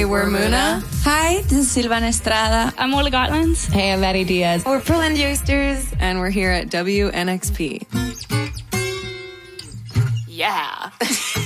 we're Muna. Hi, this is Silvana Estrada. I'm Orla Gartlands. Hey, I'm Maddie Diaz. We're Pearland Youngsters, and we're here at WNXP. Yeah.